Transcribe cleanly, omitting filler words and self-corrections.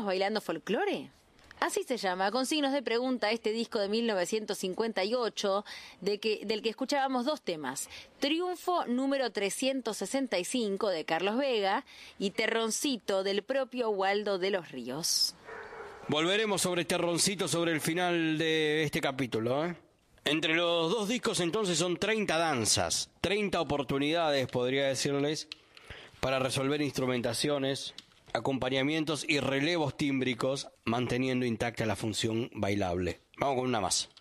¿Seguimos bailando folclore? Así se llama, con signos de pregunta, este disco de 1958, del que escuchábamos dos temas. Triunfo número 365 de Carlos Vega y Terroncito del propio Waldo de los Ríos. Volveremos sobre Terroncito sobre el final de este capítulo, ¿eh? Entre los dos discos entonces son 30 danzas, 30 oportunidades, podría decirles, para resolver instrumentaciones, acompañamientos y relevos tímbricos, manteniendo intacta la función bailable. Vamos con una más.